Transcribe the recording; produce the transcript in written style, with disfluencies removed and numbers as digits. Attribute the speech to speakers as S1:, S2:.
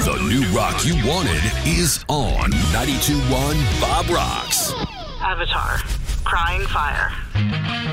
S1: The new rock you wanted is on 92.1 Bob Rocks.
S2: Avatar, Crying Fire.